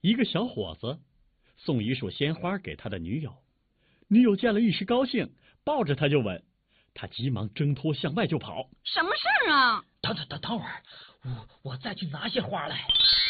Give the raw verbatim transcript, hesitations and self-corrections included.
一个小伙子送一束鲜花给他的女友，女友见了一时高兴，抱着他就吻，他急忙挣脱向外就跑。 什么事儿啊？ 等等等等会儿，我我再去拿些花来。